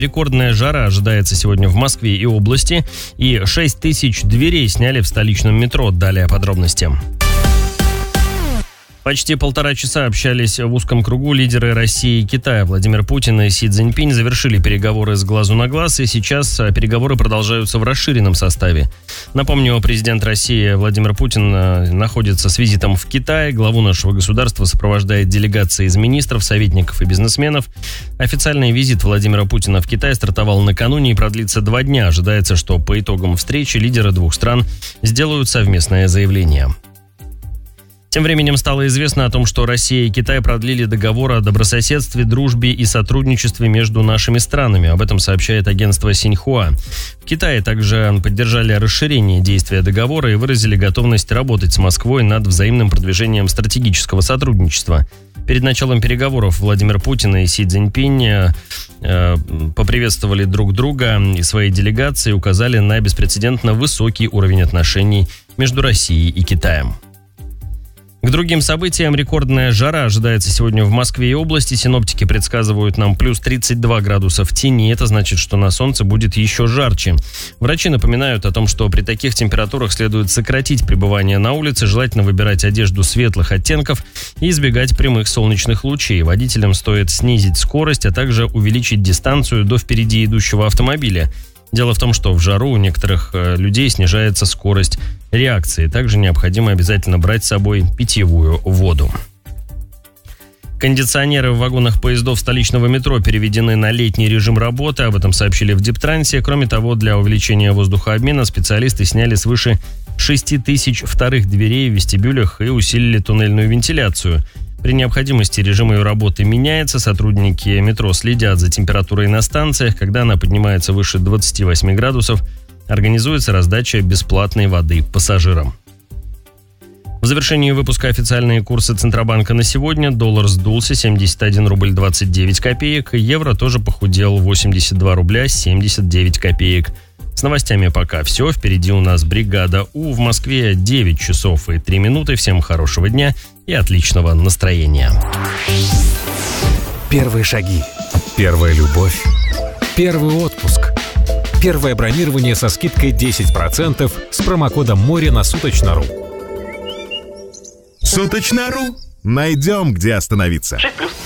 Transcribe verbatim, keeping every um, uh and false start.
Рекордная жара ожидается сегодня в Москве и области, и шесть тысяч дверей сняли в столичном метро. Далее подробности. Почти полтора часа общались в узком кругу лидеры России и Китая. Владимир Путин и Си Цзиньпинь завершили переговоры с глазу на глаз, и сейчас переговоры продолжаются в расширенном составе. Напомню, президент России Владимир Путин находится с визитом в Китае. Главу нашего государства сопровождает делегация из министров, советников и бизнесменов. Официальный визит Владимира Путина в Китай стартовал накануне и продлится два дня. Ожидается, что по итогам встречи лидеры двух стран сделают совместное заявление. Тем временем стало известно о том, что Россия и Китай продлили договор о добрососедстве, дружбе и сотрудничестве между нашими странами. Об этом сообщает агентство Синьхуа. В Китае также поддержали расширение действия договора и выразили готовность работать с Москвой над взаимным продвижением стратегического сотрудничества. Перед началом переговоров Владимир Путин и Си Цзиньпинь э, поприветствовали друг друга и свои делегации указали на беспрецедентно высокий уровень отношений между Россией и Китаем. К другим событиям. Рекордная жара ожидается сегодня в Москве и области. Синоптики предсказывают нам плюс тридцать два градуса в тени. Это значит, что на солнце будет еще жарче. Врачи напоминают о том, что при таких температурах следует сократить пребывание на улице, желательно выбирать одежду светлых оттенков и избегать прямых солнечных лучей. Водителям стоит снизить скорость, а также увеличить дистанцию до впереди идущего автомобиля. Дело в том, что в жару у некоторых э, людей снижается скорость реакции. Также необходимо обязательно брать с собой питьевую воду. Кондиционеры в вагонах поездов столичного метро переведены на летний режим работы. Об этом сообщили в Дептрансе. Кроме того, для увеличения воздухообмена специалисты сняли свыше шести тысяч вторых дверей в вестибюлях и усилили туннельную вентиляцию. При необходимости режим ее работы меняется. Сотрудники метро следят за температурой на станциях. Когда она поднимается выше двадцати восьми градусов, организуется раздача бесплатной воды пассажирам. В завершении выпуска официальные курсы Центробанка на сегодня. Доллар сдулся семьдесят один рубль двадцать девять копеек. Евро тоже похудел восемьдесят два рубля семьдесят девять копеек. С новостями пока все. Впереди у нас бригада У. В Москве девять часов и три минуты. Всем хорошего дня и отличного настроения. Первые шаги. Первая любовь. Первый отпуск. Первое бронирование со скидкой десять процентов с промокодом «Море» на Суточно.ру. Суточно.ру. Найдем, где остановиться. шесть плюс.